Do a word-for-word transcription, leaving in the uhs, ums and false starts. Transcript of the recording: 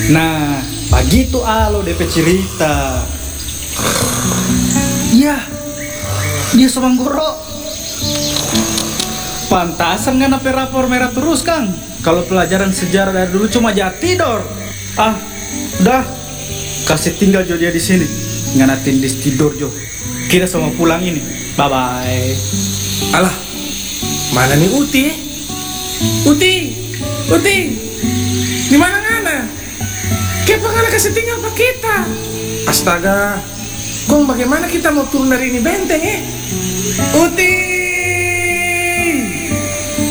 Nah, begitu alo D P cerita. Iya, dia somang goro. Pantasan nggak nape rapor merah terus Kang. Kalau pelajaran sejarah dari dulu cuma jat tidur. Ah, dah, kasih tinggal Jo dia di sini. Nganatin di tidur Jo. Kita sama pulang ini. Bye bye. Alah, mana nih Uti? Uti, Uti, di mana ngana? Kenapa ngana kasih tinggal pak kita? Astaga, kong bagaimana kita mau turun dari ini benteng eh? Uti.